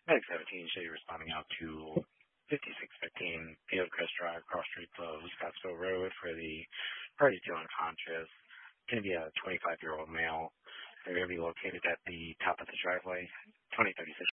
Meg 17 should be responding out to 5615 Fieldcrest Drive, cross streets of Scottsville Road for the party to unconscious. Going to be a 25-year-old male. They're going to be located at the top of the driveway, 2036